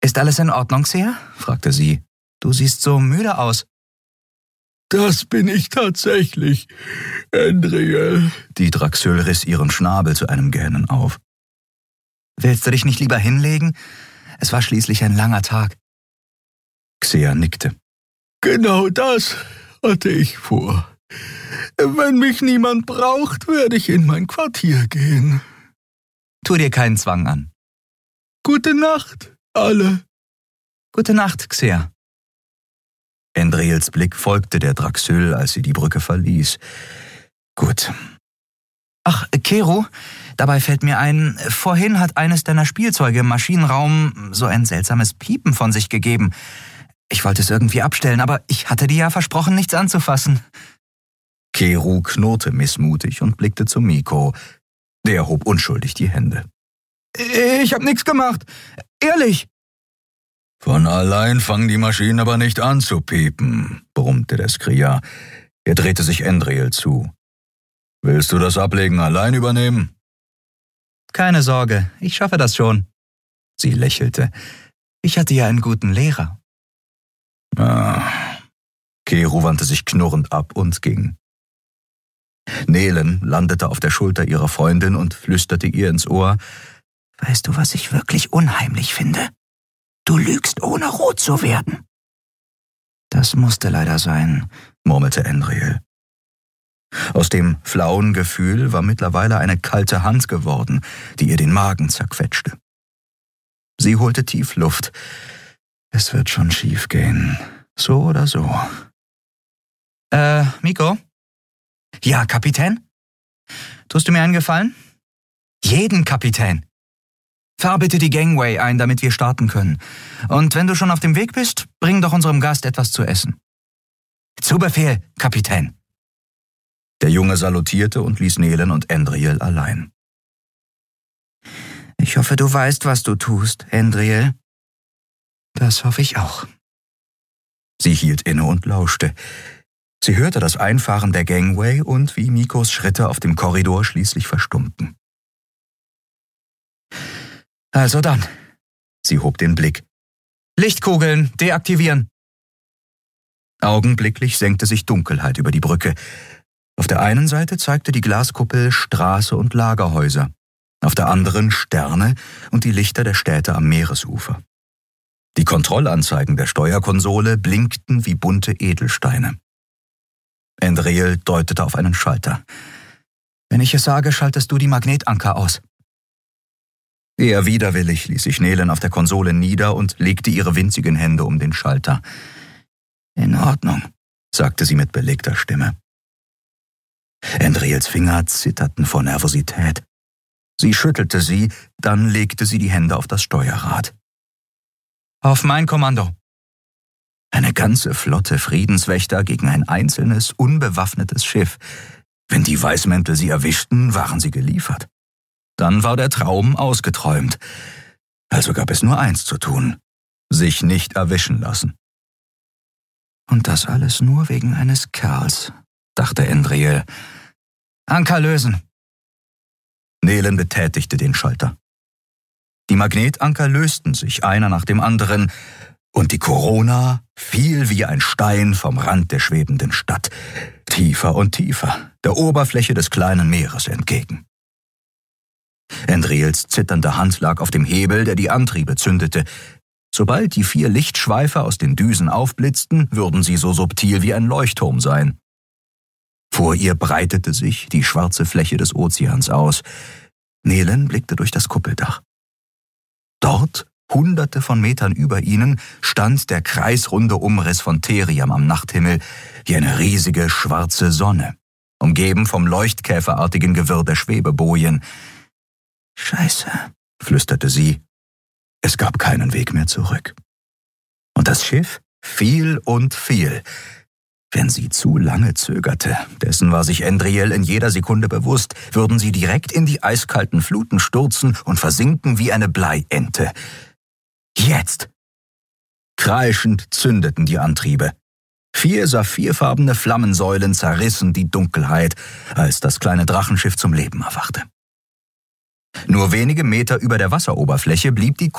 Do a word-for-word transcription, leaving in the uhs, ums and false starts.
»Ist alles in Ordnung, Xer?« fragte sie. »Du siehst so müde aus.« »Das bin ich tatsächlich, Andriel.« Die Draxül riss ihren Schnabel zu einem Gähnen auf. »Willst du dich nicht lieber hinlegen? Es war schließlich ein langer Tag.« Xer nickte. »Genau das hatte ich vor. Wenn mich niemand braucht, werde ich in mein Quartier gehen.« »Tu dir keinen Zwang an.« »Gute Nacht, alle.« »Gute Nacht, Xer.« Andriels Blick folgte der Draxül, als sie die Brücke verließ. »Gut.« »Ach, Keru, dabei fällt mir ein, vorhin hat eines deiner Spielzeuge im Maschinenraum so ein seltsames Piepen von sich gegeben. Ich wollte es irgendwie abstellen, aber ich hatte dir ja versprochen, nichts anzufassen.« Keru knurrte missmutig und blickte zu Miko. Der hob unschuldig die Hände. »Ich hab nichts gemacht. Ehrlich.« »Von allein fangen die Maschinen aber nicht an zu piepen«, brummte der Skria. Er drehte sich Andriel zu. »Willst du das Ablegen allein übernehmen?« »Keine Sorge, ich schaffe das schon.« Sie lächelte. »Ich hatte ja einen guten Lehrer.« Ah. Keru wandte sich knurrend ab und ging. Nelen landete auf der Schulter ihrer Freundin und flüsterte ihr ins Ohr. »Weißt du, was ich wirklich unheimlich finde? Du lügst, ohne rot zu werden.« »Das musste leider sein«, murmelte Andriel. Aus dem flauen Gefühl war mittlerweile eine kalte Hand geworden, die ihr den Magen zerquetschte. Sie holte tief Luft. Es wird schon schief gehen, so oder so. »Äh, Miko?« »Ja, Kapitän? Tust du mir einen Gefallen?« »Jeden, Kapitän. Fahr bitte die Gangway ein, damit wir starten können. Und wenn du schon auf dem Weg bist, bring doch unserem Gast etwas zu essen.« »Zu Befehl, Kapitän.« Der Junge salutierte und ließ Nelen und Andriel allein. »Ich hoffe, du weißt, was du tust, Andriel.« »Das hoffe ich auch.« Sie hielt inne und lauschte. Sie hörte das Einfahren der Gangway und wie Mikos Schritte auf dem Korridor schließlich verstummten. »Also dann«, sie hob den Blick. »Lichtkugeln deaktivieren.« Augenblicklich senkte sich Dunkelheit über die Brücke. Auf der einen Seite zeigte die Glaskuppel Straße und Lagerhäuser, auf der anderen Sterne und die Lichter der Städte am Meeresufer. Die Kontrollanzeigen der Steuerkonsole blinkten wie bunte Edelsteine. Andriel deutete auf einen Schalter. »Wenn ich es sage, schaltest du die Magnetanker aus.« Eher widerwillig ließ sich Nelen auf der Konsole nieder und legte ihre winzigen Hände um den Schalter. »In Ordnung«, sagte sie mit belegter Stimme. Andriels Finger zitterten vor Nervosität. Sie schüttelte sie, dann legte sie die Hände auf das Steuerrad. »Auf mein Kommando.« Eine ganze Flotte Friedenswächter gegen ein einzelnes, unbewaffnetes Schiff. Wenn die Weißmäntel sie erwischten, waren sie geliefert. Dann war der Traum ausgeträumt. Also gab es nur eins zu tun: sich nicht erwischen lassen. »Und das alles nur wegen eines Kerls«, dachte Andriel. »Anker lösen.« Nelen betätigte den Schalter. Die Magnetanker lösten sich, einer nach dem anderen, und die Corona fiel wie ein Stein vom Rand der schwebenden Stadt, tiefer und tiefer, der Oberfläche des kleinen Meeres entgegen. Andriels zitternde Hand lag auf dem Hebel, der die Antriebe zündete. Sobald die vier Lichtschweife aus den Düsen aufblitzten, würden sie so subtil wie ein Leuchtturm sein. Vor ihr breitete sich die schwarze Fläche des Ozeans aus. Nelen blickte durch das Kuppeldach. Dort, hunderte von Metern über ihnen, stand der kreisrunde Umriss von Theriam am Nachthimmel, wie eine riesige schwarze Sonne, umgeben vom leuchtkäferartigen Gewirr der Schwebebojen. »Scheiße«, flüsterte sie. Es gab keinen Weg mehr zurück. Und das Schiff fiel und fiel. Wenn sie zu lange zögerte, dessen war sich Andriel in jeder Sekunde bewusst, würden sie direkt in die eiskalten Fluten stürzen und versinken wie eine Bleiente. Jetzt! Kreischend zündeten die Antriebe. Vier saphirfarbene Flammensäulen zerrissen die Dunkelheit, als das kleine Drachenschiff zum Leben erwachte. Nur wenige Meter über der Wasseroberfläche blieb die